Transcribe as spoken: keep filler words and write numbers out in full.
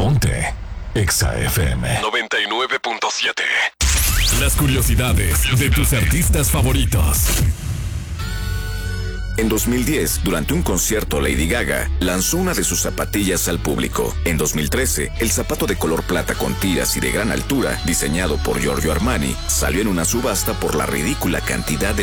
Ponte Exa F M noventa y nueve punto siete. Las curiosidades de tus artistas favoritos. En dos mil diez, durante un concierto, Lady Gaga lanzó una de sus zapatillas al público. En dos mil trece, el zapato de color plata con tiras y de gran altura, diseñado por Giorgio Armani, salió en una subasta por la ridícula cantidad de